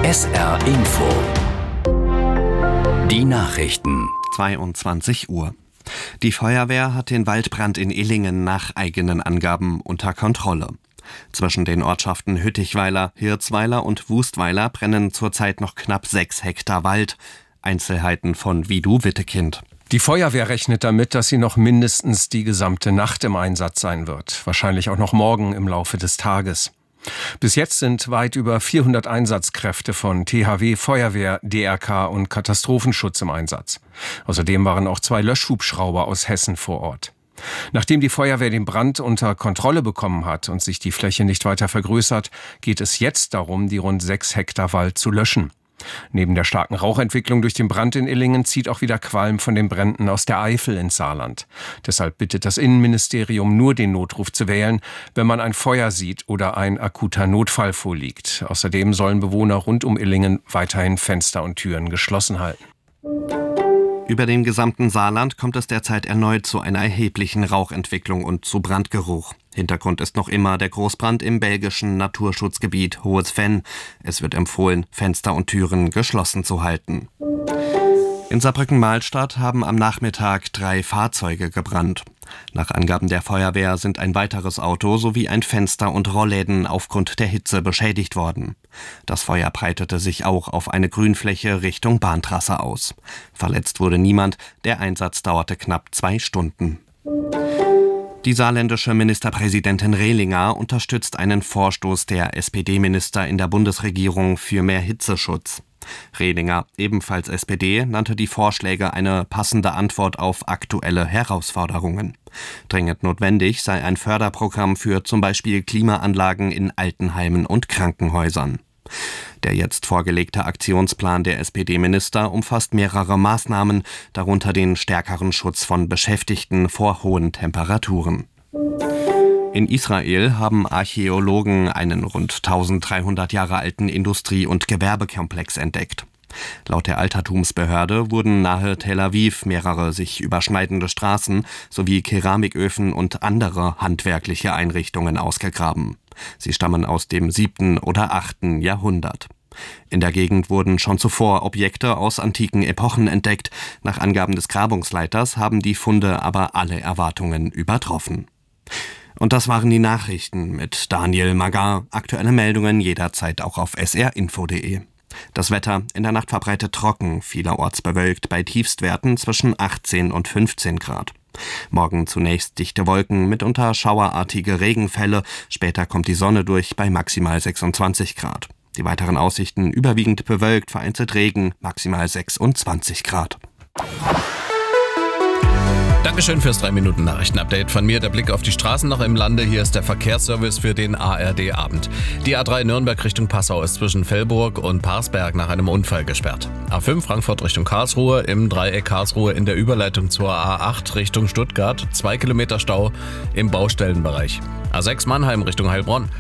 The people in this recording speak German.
SR Info. Die Nachrichten. 22 Uhr. Die Feuerwehr hat den Waldbrand in Illingen nach eigenen Angaben unter Kontrolle. Zwischen den Ortschaften Hüttichweiler, Hirzweiler und Wustweiler brennen zurzeit noch knapp 6 Hektar Wald. Einzelheiten von Vidu Wittekind. Die Feuerwehr rechnet damit, dass sie noch mindestens die gesamte Nacht im Einsatz sein wird. Wahrscheinlich auch noch morgen im Laufe des Tages. Bis jetzt sind weit über 400 Einsatzkräfte von THW, Feuerwehr, DRK und Katastrophenschutz im Einsatz. Außerdem waren auch 2 Löschhubschrauber aus Hessen vor Ort. Nachdem die Feuerwehr den Brand unter Kontrolle bekommen hat und sich die Fläche nicht weiter vergrößert, geht es jetzt darum, die rund 6 Hektar Wald zu löschen. Neben der starken Rauchentwicklung durch den Brand in Illingen zieht auch wieder Qualm von den Bränden aus der Eifel ins Saarland. Deshalb bittet das Innenministerium nur den Notruf zu wählen, wenn man ein Feuer sieht oder ein akuter Notfall vorliegt. Außerdem sollen Bewohner rund um Illingen weiterhin Fenster und Türen geschlossen halten. Über dem gesamten Saarland kommt es derzeit erneut zu einer erheblichen Rauchentwicklung und zu Brandgeruch. Hintergrund ist noch immer der Großbrand im belgischen Naturschutzgebiet Hohes Venn. Es wird empfohlen, Fenster und Türen geschlossen zu halten. In Saarbrücken-Mahlstadt haben am Nachmittag 3 Fahrzeuge gebrannt. Nach Angaben der Feuerwehr sind ein weiteres Auto sowie ein Fenster und Rollläden aufgrund der Hitze beschädigt worden. Das Feuer breitete sich auch auf eine Grünfläche Richtung Bahntrasse aus. Verletzt wurde niemand, der Einsatz dauerte knapp 2 Stunden. Die saarländische Ministerpräsidentin Rehlinger unterstützt einen Vorstoß der SPD-Minister in der Bundesregierung für mehr Hitzeschutz. Rehlinger, ebenfalls SPD, nannte die Vorschläge eine passende Antwort auf aktuelle Herausforderungen. Dringend notwendig sei ein Förderprogramm für zum Beispiel Klimaanlagen in Altenheimen und Krankenhäusern. Der jetzt vorgelegte Aktionsplan der SPD-Minister umfasst mehrere Maßnahmen, darunter den stärkeren Schutz von Beschäftigten vor hohen Temperaturen. In Israel haben Archäologen einen rund 1300 Jahre alten Industrie- und Gewerbekomplex entdeckt. Laut der Altertumsbehörde wurden nahe Tel Aviv mehrere sich überschneidende Straßen sowie Keramiköfen und andere handwerkliche Einrichtungen ausgegraben. Sie stammen aus dem 7. oder 8. Jahrhundert. In der Gegend wurden schon zuvor Objekte aus antiken Epochen entdeckt. Nach Angaben des Grabungsleiters haben die Funde aber alle Erwartungen übertroffen. Und das waren die Nachrichten mit Daniel Magar. Aktuelle Meldungen jederzeit auch auf srinfo.de. Das Wetter in der Nacht verbreitet trocken, vielerorts bewölkt bei Tiefstwerten zwischen 18 und 15 Grad. Morgen zunächst dichte Wolken, mitunter schauerartige Regenfälle. Später kommt die Sonne durch bei maximal 26 Grad. Die weiteren Aussichten überwiegend bewölkt, vereinzelt Regen, maximal 26 Grad. Dankeschön fürs 3-Minuten-Nachrichten-Update. Von mir der Blick auf die Straßen noch im Lande. Hier ist der Verkehrsservice für den ARD-Abend. Die A3 Nürnberg Richtung Passau ist zwischen Fellburg und Parsberg nach einem Unfall gesperrt. A5 Frankfurt Richtung Karlsruhe, im Dreieck Karlsruhe in der Überleitung zur A8 Richtung Stuttgart, 2 Kilometer Stau im Baustellenbereich. A6 Mannheim Richtung Heilbronn,